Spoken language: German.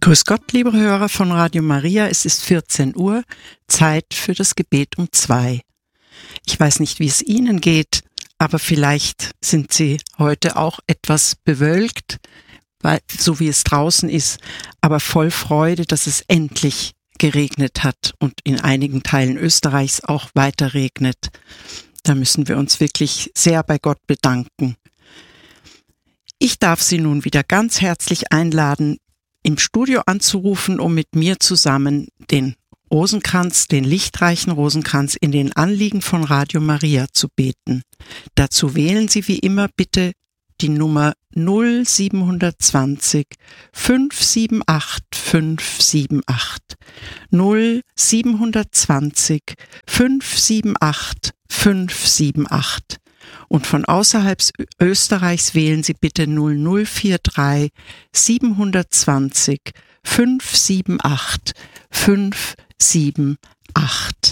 Grüß Gott, liebe Hörer von Radio Maria, es ist 14 Uhr, Zeit für das Gebet um 2. Ich weiß nicht, wie es Ihnen geht, aber vielleicht sind Sie heute auch etwas bewölkt, weil, so wie es draußen ist, aber voll Freude, dass es endlich geregnet hat und in einigen Teilen Österreichs auch weiter regnet. Da müssen wir uns wirklich sehr bei Gott bedanken. Ich darf Sie nun wieder ganz herzlich einladen, im Studio anzurufen, um mit mir zusammen den Rosenkranz, den lichtreichen Rosenkranz in den Anliegen von Radio Maria zu beten. Dazu wählen Sie wie immer bitte die Nummer 0720 578 578. 0720 578 578. Und von außerhalb Österreichs wählen Sie bitte 0043 720 578 578.